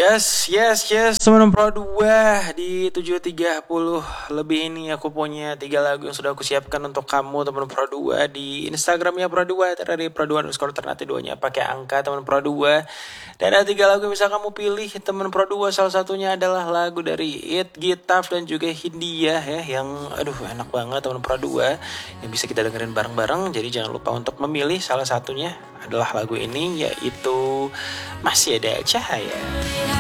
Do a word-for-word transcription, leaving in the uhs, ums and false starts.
Yes, yes, yes. Teman Pro dua di tujuh tiga puluh lebih ini aku punya tiga lagu yang sudah aku siapkan untuk kamu teman Pro dua di Instagramnya Pro dua. Tadi Pro dua underscore ternate duanya pakai angka teman Pro dua. Dan ada tiga lagu yang bisa kamu pilih teman Pro dua. Salah satunya adalah lagu dari It, Gitaf dan juga Hindia ya. Yang aduh enak banget teman Pro dua. Yang bisa kita dengerin bareng-bareng. Jadi jangan lupa untuk memilih salah satunya adalah lagu ini, yaitu Masih Ada Cahaya.